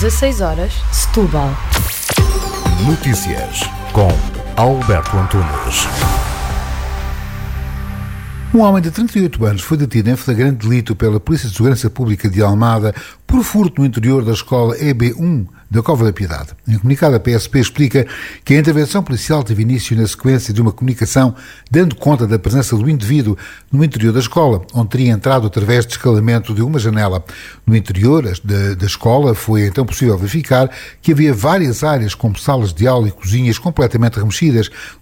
16 horas, Setúbal. Notícias com Alberto Antunes. Um homem de 38 anos foi detido em flagrante delito pela Polícia de Segurança Pública de Almada por furto no interior da escola EB1 da Cova da Piedade. Em comunicado, a PSP explica que a intervenção policial teve início na sequência de uma comunicação dando conta da presença do indivíduo no interior da escola, onde teria entrado através de escalamento de uma janela. No interior da escola foi então possível verificar que havia várias áreas como salas de aula e cozinhas completamente remexidas,